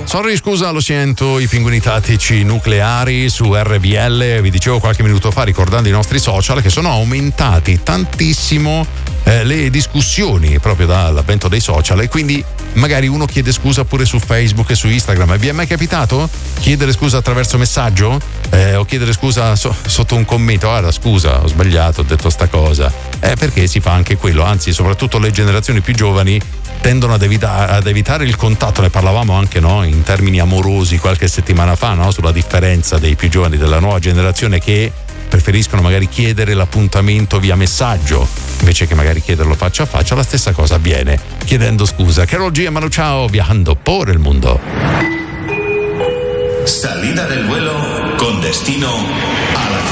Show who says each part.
Speaker 1: Sorry, scusa, lo sento, i pinguini tattici nucleari su RBL. Vi dicevo qualche minuto fa, ricordando i nostri social, che sono aumentati tantissimo le discussioni proprio dall'avvento dei social, e quindi magari uno chiede scusa pure su Facebook e su Instagram. Vi è mai capitato? Chiedere scusa attraverso messaggio? O chiedere scusa sotto un commento? Guarda, scusa, ho sbagliato, ho detto sta cosa. Perché si fa anche quello, anzi soprattutto le generazioni più giovani tendono ad evitare il contatto. Ne parlavamo anche, no, in termini amorosi qualche settimana fa, no, sulla differenza dei più giovani della nuova generazione, che preferiscono magari chiedere l'appuntamento via messaggio invece che magari chiederlo faccia a faccia. La stessa cosa avviene chiedendo scusa. Carol G e Manu Chao, viajando por el mundo.
Speaker 2: Salida del vuelo con destino a la